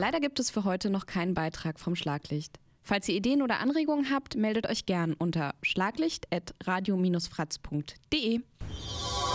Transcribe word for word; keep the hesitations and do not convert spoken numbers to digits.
Leider gibt es für heute noch keinen Beitrag vom Schlaglicht. Falls ihr Ideen oder Anregungen habt, meldet euch gern unter schlaglicht at radio Bindestrich fratz punkt de.